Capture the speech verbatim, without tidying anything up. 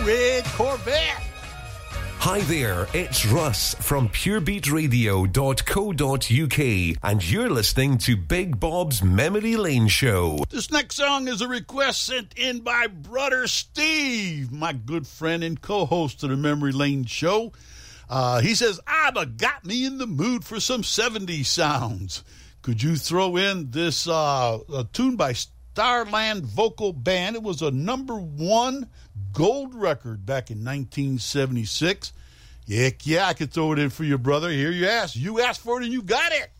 red Corvette. Hi there, it's Russ from pure beat radio dot co dot u k, and you're listening to Big Bob's Memory Lane Show. This next song is a request sent in by Brother Steve, my good friend and co-host of the Memory Lane Show. Uh, he says, Abba got me in the mood for some seventies sounds. Could you throw in this uh, a tune by Starland Vocal Band? It was a number one gold record back in nineteen seventy-six. Heck yeah, I could throw it in for you, brother. Here you ask. You asked for it and you got it.